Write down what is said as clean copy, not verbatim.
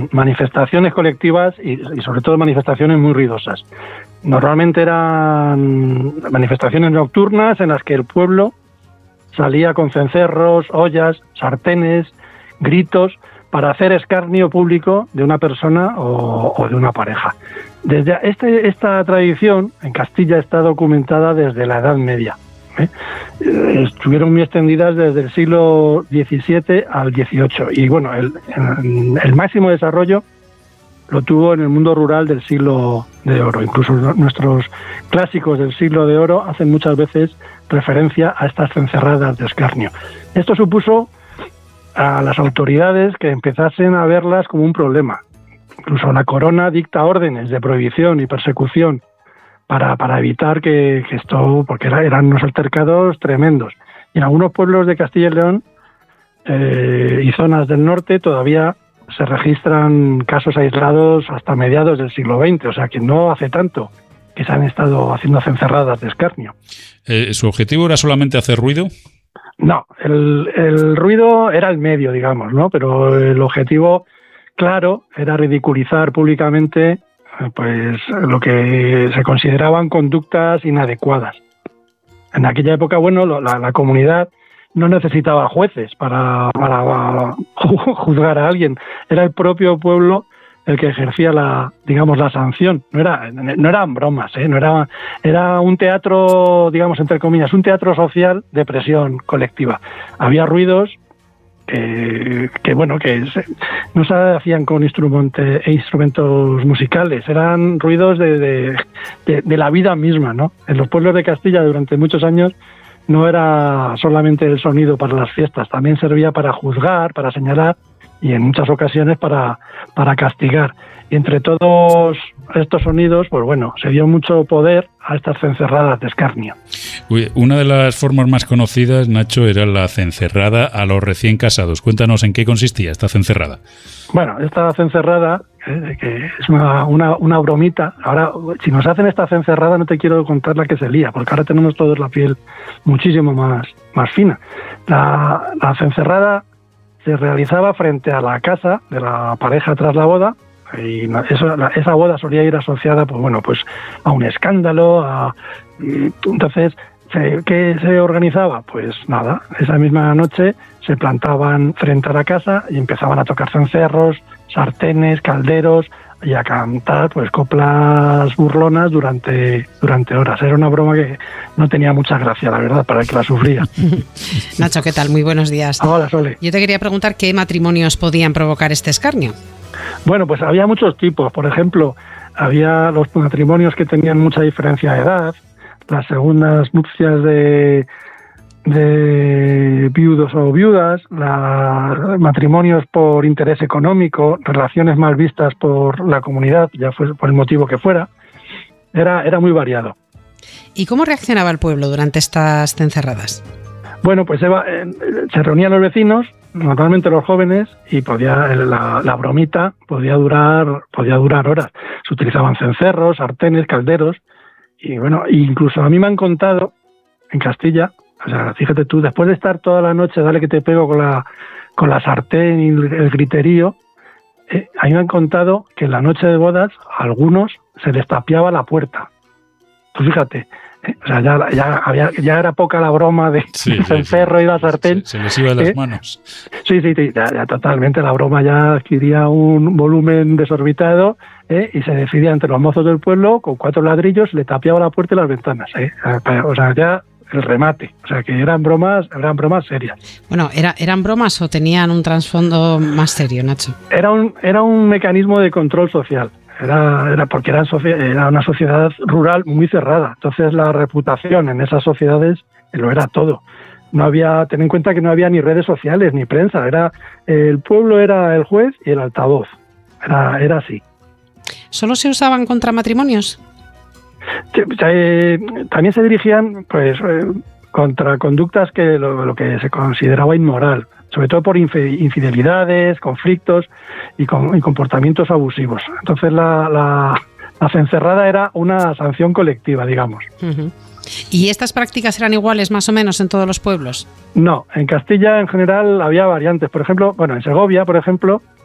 manifestaciones colectivas y sobre todo manifestaciones muy ruidosas. Normalmente eran manifestaciones nocturnas en las que el pueblo salía con cencerros, ollas, sartenes, gritos, para hacer escarnio público de una persona o de una pareja. Esta tradición en Castilla está documentada desde la Edad Media. Estuvieron muy extendidas desde el siglo XVII al XVIII. Y bueno, el máximo desarrollo lo tuvo en el mundo rural del siglo de oro. Incluso nuestros clásicos del siglo de oro hacen muchas veces referencia a estas cencerradas de escarnio. Esto supuso a las autoridades que empezasen a verlas como un problema. Incluso la corona dicta órdenes de prohibición y persecución para evitar que esto, porque eran unos altercados tremendos. Y en algunos pueblos de Castilla y León y zonas del norte todavía se registran casos aislados hasta mediados del siglo XX, o sea que no hace tanto que se han estado haciendo cencerradas de escarnio. ¿Su objetivo era solamente hacer ruido? No, el ruido era el medio, digamos, ¿no? Pero el objetivo, claro, era ridiculizar públicamente pues lo que se consideraban conductas inadecuadas. En aquella época, bueno, la comunidad no necesitaba jueces para juzgar a alguien. Era el propio pueblo el que ejercía la sanción. No eran bromas, era un teatro, digamos, entre comillas, un teatro social de presión colectiva. Había ruidos que no se hacían con instrumentos musicales, eran ruidos de la vida misma, ¿no? En los pueblos de Castilla durante muchos años no era solamente el sonido para las fiestas, también servía para juzgar, para señalar y en muchas ocasiones para castigar. Y entre todos estos sonidos, pues bueno, se dio mucho poder a estas cencerradas de escarnio. Una de las formas más conocidas, Nacho, era la cencerrada a los recién casados. Cuéntanos en qué consistía esta cencerrada. Bueno, esta cencerrada, que es una bromita. Ahora, si nos hacen esta cencerrada, no te quiero contar la que se lía, porque ahora tenemos todos la piel muchísimo más fina. La cencerrada se realizaba frente a la casa de la pareja tras la boda, y esa boda solía ir asociada pues a un escándalo. Entonces, ¿qué se organizaba? Pues nada, esa misma noche se plantaban frente a la casa y empezaban a tocar cencerros, sartenes, calderos y a cantar pues coplas burlonas durante horas. Era una broma que no tenía mucha gracia, la verdad, para el que la sufría. Nacho, ¿qué tal? Muy buenos días. Hola, Sole. Yo te quería preguntar qué matrimonios podían provocar este escarnio. Bueno, pues había muchos tipos. Por ejemplo, había los matrimonios que tenían mucha diferencia de edad, las segundas nupcias de viudos o viudas, matrimonios por interés económico, relaciones mal vistas por la comunidad, ya fue por el motivo que fuera. Era muy variado. ¿Y cómo reaccionaba el pueblo durante estas cencerradas? Bueno, pues se reunían los vecinos, normalmente los jóvenes, y la bromita podía durar horas. Se utilizaban cencerros, sartenes, calderos, y bueno, incluso a mí me han contado en Castilla, o sea, fíjate tú, después de estar toda la noche, dale que te pego con la sartén y el griterío, a mí me han contado que en la noche de bodas a algunos se les tapiaba la puerta. Tú fíjate. O sea, ya era poca la broma de cencerro y la sartén. Se les iba de las manos. Sí, ya totalmente. La broma ya adquiría un volumen desorbitado y se decidía entre los mozos del pueblo, con 4 ladrillos, le tapiaba la puerta y las ventanas. O sea, ya el remate. O sea, que eran bromas serias. Bueno, ¿eran bromas o tenían un trasfondo más serio, Nacho? Era un mecanismo de control social. Era porque era una sociedad rural muy cerrada. Entonces la reputación en esas sociedades lo era todo. Ten en cuenta que no había ni redes sociales ni prensa. El pueblo era el juez y el altavoz. Era así. ¿Solo se usaban contra matrimonios? También se dirigían contra conductas que lo que se consideraba inmoral, sobre todo por infidelidades, conflictos y comportamientos abusivos. Entonces la cencerrada era una sanción colectiva, digamos. Uh-huh. ¿Y estas prácticas eran iguales más o menos en todos los pueblos? No, en Castilla en general había variantes. Por ejemplo, en Segovia, por ejemplo,